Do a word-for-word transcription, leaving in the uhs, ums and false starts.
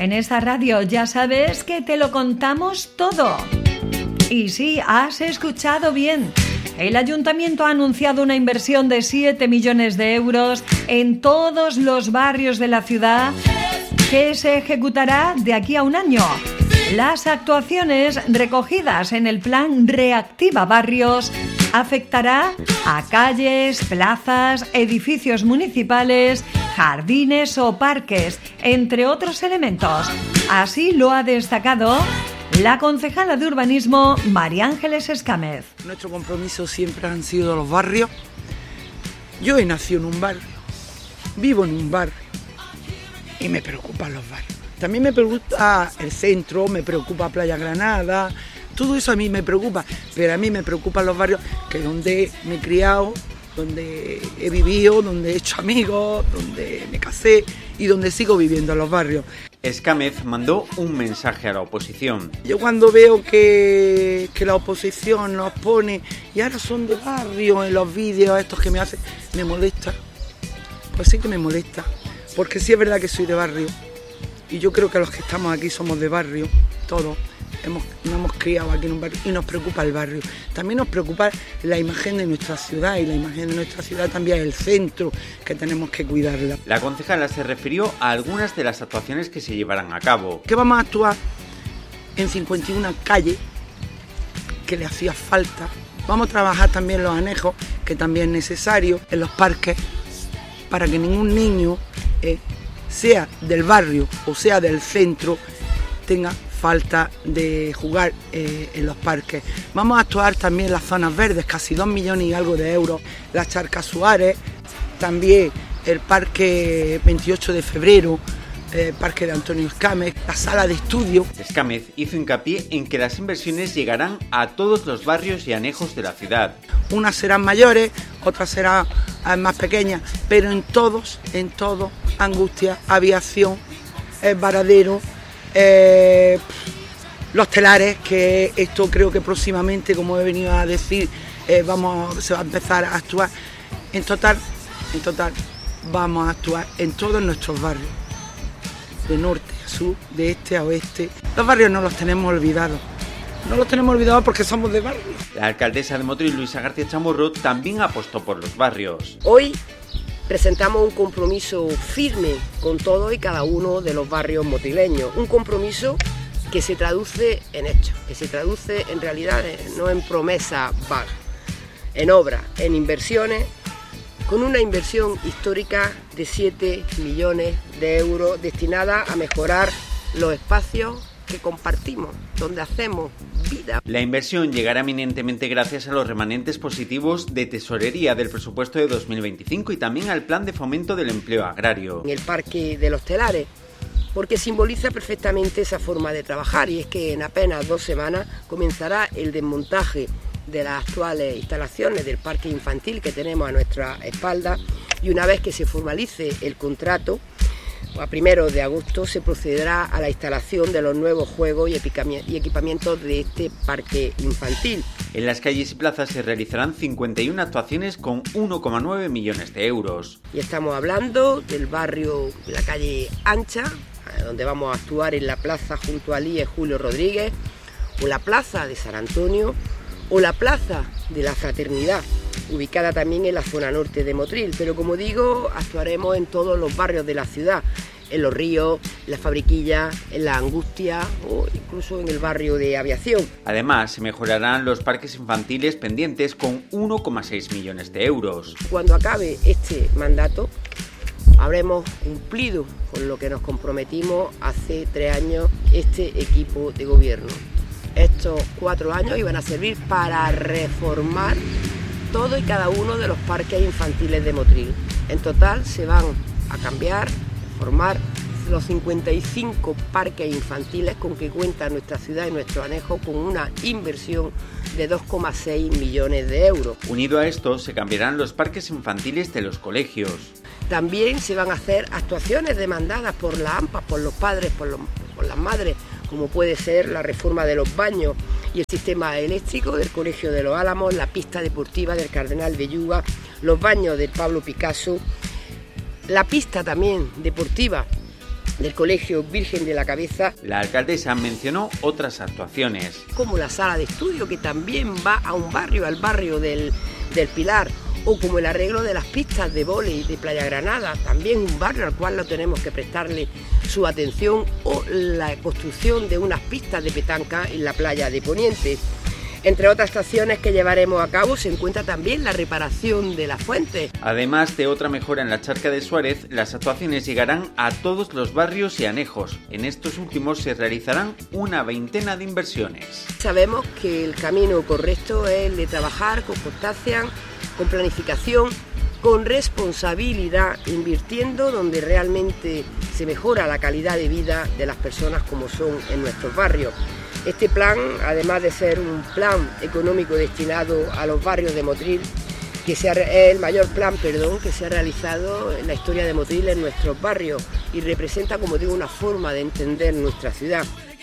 En esta radio ya sabes que te lo contamos todo. Y sí, has escuchado bien. El ayuntamiento ha anunciado una inversión de siete millones de euros en todos los barrios de la ciudad que se ejecutará de aquí a un año. Las actuaciones recogidas en el plan Reactiva Barrios afectará a calles, plazas, edificios municipales, jardines o parques, entre otros elementos. Así lo ha destacado la concejala de urbanismo, María Ángeles Escámez. Nuestro compromiso siempre han sido los barrios. Yo he nacido en un barrio, vivo en un barrio y me preocupan los barrios. También me preocupa el centro, me preocupa Playa Granada, todo eso a mí me preocupa, pero a mí me preocupan los barrios que donde me he criado, donde he vivido, donde he hecho amigos, donde me casé y donde sigo viviendo en los barrios. Escámez mandó un mensaje a la oposición. Yo cuando veo que, que la oposición nos pone, y ahora son de barrio en los vídeos estos que me hacen, me molesta. Pues sí que me molesta, porque sí es verdad que soy de barrio. Y yo creo que los que estamos aquí somos de barrio, todos. Hemos, nos hemos criado aquí en un barrio y nos preocupa el barrio. También nos preocupa la imagen de nuestra ciudad, y la imagen de nuestra ciudad también es el centro, que tenemos que cuidarla. La concejala se refirió a algunas de las actuaciones que se llevarán a cabo. Que vamos a actuar en cincuenta y una calles que le hacía falta. Vamos a trabajar también los anejos, que también es necesario, en los parques, para que ningún niño, eh, sea del barrio o sea del centro, tenga falta de jugar eh, en los parques. Vamos a actuar también en las zonas verdes, casi dos millones y algo de euros, las Charcas Suárez, también el Parque veintiocho de febrero, el Parque de Antonio Escámez, la sala de estudio. Escámez hizo hincapié en que las inversiones llegarán a todos los barrios y anejos de la ciudad. Unas serán mayores, otras serán más pequeñas, pero en todos, en todos, Angustia, Aviación, el Varadero, Eh, los telares, que esto creo que próximamente, como he venido a decir, eh, vamos, se va a empezar a actuar. En total, en total, vamos a actuar en todos nuestros barrios, de norte a sur, de este a oeste. Los barrios no los tenemos olvidados, no los tenemos olvidados porque somos de barrio. La alcaldesa de Motril, Luisa García Chamorro, también apostó por los barrios. Hoy presentamos un compromiso firme con todos y cada uno de los barrios motrileños, un compromiso que se traduce en hechos, que se traduce en realidades, no en promesas vagas, en obras, en inversiones, con una inversión histórica de siete millones de euros destinada a mejorar los espacios que compartimos, donde hacemos vida. La inversión llegará eminentemente gracias a los remanentes positivos de tesorería del presupuesto de dos mil veinticinco y también al plan de fomento del empleo agrario. En el Parque de los Telares, porque simboliza perfectamente esa forma de trabajar, y es que en apenas dos semanas comenzará el desmontaje de las actuales instalaciones del parque infantil que tenemos a nuestra espalda, y una vez que se formalice el contrato, a primeros de agosto se procederá a la instalación de los nuevos juegos y equipamientos de este parque infantil. En las calles y plazas se realizarán cincuenta y una actuaciones con uno coma nueve millones de euros. Y estamos hablando del barrio de la calle Ancha, donde vamos a actuar en la plaza junto al I E Julio Rodríguez, o la plaza de San Antonio, o la plaza de la Fraternidad, ubicada también en la zona norte de Motril, pero como digo, actuaremos en todos los barrios de la ciudad, en Los Ríos, en la Fabriquilla, en la Angustia o incluso en el barrio de Aviación. Además, se mejorarán los parques infantiles pendientes con uno coma seis millones de euros. Cuando acabe este mandato, habremos cumplido con lo que nos comprometimos hace tres años este equipo de gobierno. Estos cuatro años iban a servir para reformar todo y cada uno de los parques infantiles de Motril. En total se van a cambiar, formar los cincuenta y cinco parques infantiles con que cuenta nuestra ciudad y nuestro anejo, con una inversión de dos coma seis millones de euros. Unido a esto, se cambiarán los parques infantiles de los colegios. También se van a hacer actuaciones demandadas por las AMPAs, por los padres, por, los, por las madres, como puede ser la reforma de los baños y el sistema eléctrico del Colegio de los Álamos, la pista deportiva del Cardenal Belluga, los baños del Pablo Picasso, la pista también deportiva del Colegio Virgen de la Cabeza. La alcaldesa mencionó otras actuaciones, como la sala de estudio, que también va a un barrio, al barrio del, del Pilar, o como el arreglo de las pistas de vóley de Playa Granada, también un barrio al cual no tenemos que prestarle su atención, o la construcción de unas pistas de petanca en la playa de Poniente. Entre otras acciones que llevaremos a cabo se encuentra también la reparación de las fuentes. Además de otra mejora en la charca de Suárez, las actuaciones llegarán a todos los barrios y anejos. En estos últimos se realizarán una veintena de inversiones. Sabemos que el camino correcto es el de trabajar con constancia, con planificación, con responsabilidad, invirtiendo donde realmente se mejora la calidad de vida de las personas como son en nuestros barrios. Este plan, además de ser un plan económico destinado a los barrios de Motril, que sea, es el mayor plan perdón, que se ha realizado en la historia de Motril en nuestros barrios y representa, como digo, una forma de entender nuestra ciudad.